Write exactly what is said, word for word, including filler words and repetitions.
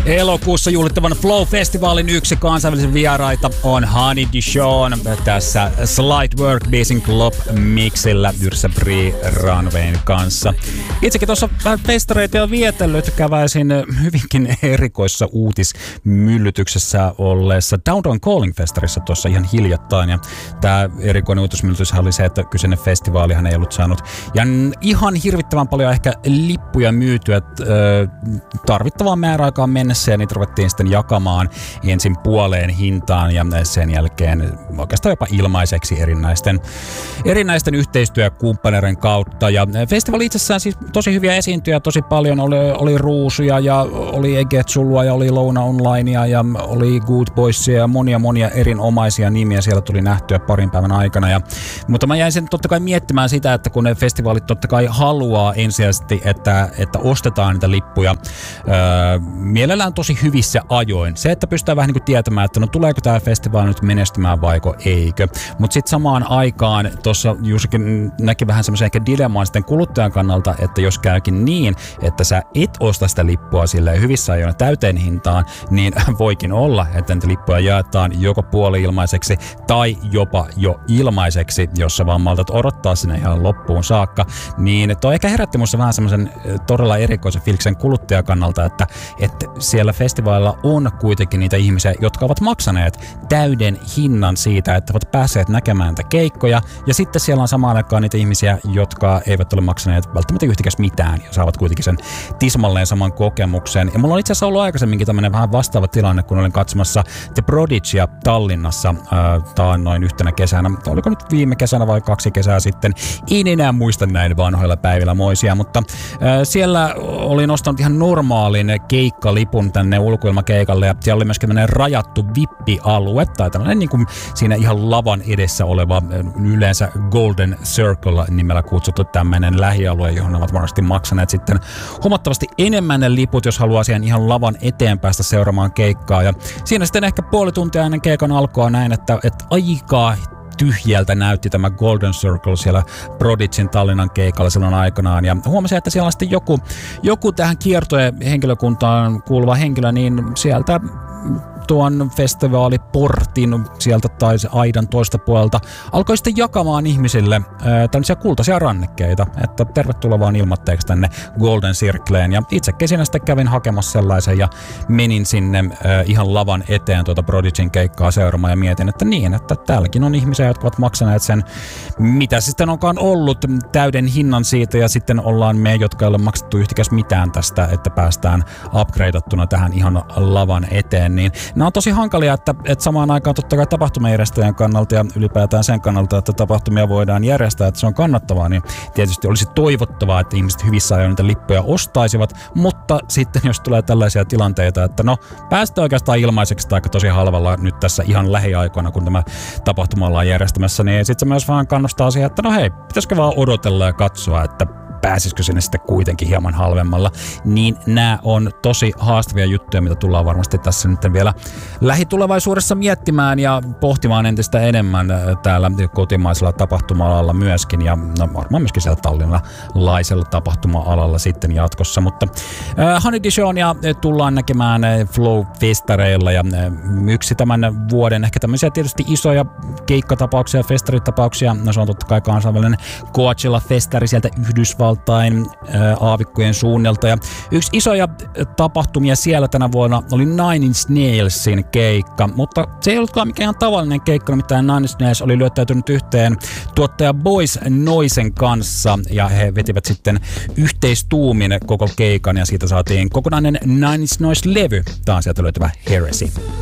Elokuussa juhlittavan Flow-festivaalin yksi kansainvälisen vieraita on Honey Dijon tässä Slight Work-biisin Club-mixillä yhdessä Brie Runwayn kanssa. Itsekin tuossa vähän festareita jo vietellyt, käväisin hyvinkin erikoissa uutismyllytyksessä olleessa Downtown Calling-festarissa tuossa ihan hiljattain. Ja tämä erikoinen uutismyllytys oli se, että kyseinen festivaalihan ei ollut saanut ja ihan hirvittävän paljon ehkä lippuja myytyä äh, tarvittavaan määräaikaan mennessä, ja niitä ruvettiin sitten jakamaan ensin puoleen hintaan ja sen jälkeen oikeastaan jopa ilmaiseksi erinäisten, erinäisten yhteistyökumppaneiden kautta. Ja festivaali itsessään siis tosi hyviä esiintyjä, tosi paljon oli, oli Ruusuja ja oli Egetsulua ja oli Louna Onlinea ja oli Good Boysia ja monia monia erinomaisia nimiä siellä tuli nähtyä parin päivän aikana. Ja, mutta mä jäin sen totta kai miettimään sitä, että kun ne festivaalit totta kai haluaa ensisijaisesti, että, että ostetaan niitä lippuja öö, mielellään tosi hyvissä ajoin. Se, että pystytään vähän niin kuin tietämään, että no tuleeko tämä festivaali nyt menestymään vaiko eikö. Mutta sitten samaan aikaan tuossa juurikin näki vähän semmoisen ehkä dilemmaan sitten kuluttajan kannalta, että jos käykin niin, että sä et osta sitä lippua silleen hyvissä ajoin täyteen hintaan, niin voikin olla, että niitä lippuja jaetaan joko puoli-ilmaiseksi tai jopa jo ilmaiseksi, jos sä vaan maltat odottaa sinne ihan loppuun saakka. Niin toi ehkä herätti musta vähän semmoisen todella erikoisen fiiliksen kuluttajan kannalta, että, että siellä festivaalilla on kuitenkin niitä ihmisiä, jotka ovat maksaneet täyden hinnan siitä, että ovat päässeet näkemään niitä keikkoja, ja sitten siellä on samaan aikaan niitä ihmisiä, jotka eivät ole maksaneet välttämättä yhtikäs mitään ja saavat kuitenkin sen tismalleen saman kokemuksen. Ja mulla on itse asiassa ollut aikaisemminkin tämmöinen vähän vastaava tilanne, kun olin katsomassa The Prodigya Tallinnassa äh, taannoin yhtenä kesänä. Oliko nyt viime kesänä vai kaksi kesää sitten? En enää muista näin vanhoilla päivillä moisia, mutta äh, siellä olin ostanut ihan normaalin keikkalipun tänne ulkoilmakeikalle, ja siellä oli myöskin tämmöinen rajattu vippialue, tai tämmöinen niin kuin siinä ihan lavan edessä oleva, yleensä Golden Circle nimellä kutsuttu tämmöinen lähialue, johon ovat varmasti maksaneet sitten huomattavasti enemmän ne liput, jos haluaa siihen ihan lavan eteen päästä seuraamaan keikkaa. Ja siinä sitten ehkä puoli tuntia ennen keikan alkoa näin, että, että aikaa tyhjältä näytti tämä Golden Circle siellä Prodigyn Tallinnan keikalla silloin aikanaan, ja huomasin, että siellä on sitten joku, joku tähän kiertojen henkilökuntaan kuuluva henkilö, niin sieltä tuon festivaaliportin sieltä tai se aidan toista puolelta alkoi sitten jakamaan ihmisille ää, tämmöisiä kultaisia rannekkeita, että tervetuloa vaan ilmoitteeksi tänne Golden Circleen. Ja itsekin siinä sitten kävin hakemassa sellaisen ja menin sinne ää, ihan lavan eteen tuota Prodigyn keikkaa seuraamaan ja mietin, että niin, että täälläkin on ihmisiä, jotka ovat maksaneet sen, mitä sitten onkaan ollut, täyden hinnan siitä, ja sitten ollaan me, jotka ei ole maksettu yhtikäs mitään tästä, että päästään upgradeattuna tähän ihan lavan eteen, niin nämä on tosi hankalia, että, että samaan aikaan totta kai tapahtumajärjestäjän kannalta ja ylipäätään sen kannalta, että tapahtumia voidaan järjestää, että se on kannattavaa, niin tietysti olisi toivottavaa, että ihmiset hyvissä ajoin niitä lippuja ostaisivat, mutta sitten jos tulee tällaisia tilanteita, että no päästään oikeastaan ilmaiseksi tai tosi halvalla nyt tässä ihan lähiaikoina, kun tämä tapahtuma ollaan järjestämässä, niin sitten se myös vähän kannustaa siihen, että no hei, pitäisikö vaan odotella ja katsoa, että pääsisikö sinne sitten kuitenkin hieman halvemmalla, niin nämä on tosi haastavia juttuja, mitä tullaan varmasti tässä nyt vielä lähitulevaisuudessa miettimään ja pohtimaan entistä enemmän täällä kotimaisella tapahtuma-alalla myöskin, ja no, varmaan myöskin siellä tallinnalaisella tapahtuma-alalla sitten jatkossa, mutta äh, Honey Dijonia tullaan näkemään Flow-festareilla, ja äh, yksi tämän vuoden ehkä tämmöisiä tietysti isoja keikkatapauksia, festaritapauksia, no se on totta kai kansainvälinen Coachella-festari sieltä Yhdysvaltain aavikkojen suunnalta. Ja yksi isoja tapahtumia siellä tänä vuonna oli Nine Inch Nailsin keikka, mutta se ei ollutkaan mikään tavallinen keikka, nimittäin Nine Inch Nails oli lyöttäytynyt yhteen tuottaja Boys Noisen kanssa, ja he vetivät sitten yhteistuumin koko keikan, ja siitä saatiin kokonainen Nine Inch Nails-levy, taas sieltä löytyvä Heresy.